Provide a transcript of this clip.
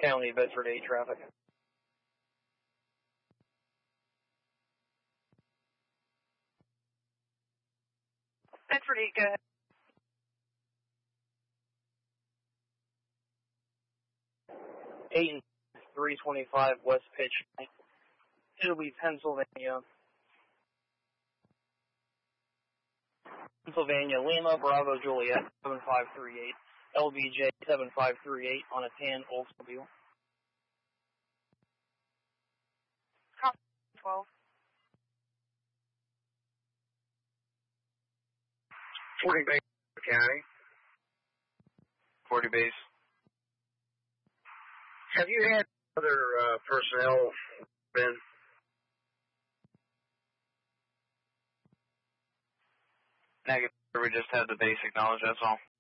County, Bedford 8 traffic. Bedford 8, go ahead. 325 West Pitch. It'll be Pennsylvania. Pennsylvania, Lima, Bravo, Juliet, 7538. LBJ 7538 on a tan Oldsmobile. Copy 12. 40 base, County. 40 base. Have you had other personnel been? Negative. We just had the basic knowledge, that's all.